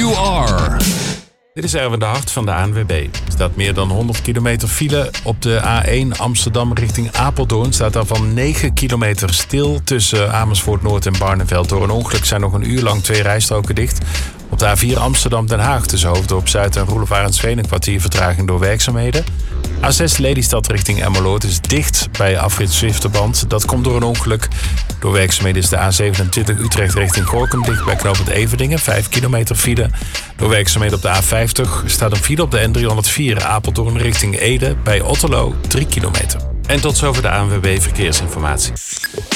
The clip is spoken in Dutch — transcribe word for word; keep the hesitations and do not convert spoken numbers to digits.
you are. Dit is Erwin de Hart van de A N W B. Er staat meer dan honderd kilometer file op de A één Amsterdam richting Apeldoorn. Staat daarvan negen kilometer stil tussen Amersfoort Noord en Barneveld. Door een ongeluk zijn nog een uur lang twee rijstroken dicht. Op de A vier Amsterdam-Den Haag tussen Hoofddorp Zuid en Roelof Arendsveen een kwartier vertraging door werkzaamheden. A zes Lelystad richting Emmeloord is dicht bij afrit Zwifterband. Dat komt door een ongeluk. Door werkzaamheden is de A zevenentwintig Utrecht richting Gorinchem dicht bij knooppunt Everdingen, vijf kilometer file. Door werkzaamheden op de A vijftig staat een file op de N driehonderdvier Apeldoorn richting Ede bij Otterlo, drie kilometer. En tot zover de A N W B Verkeersinformatie.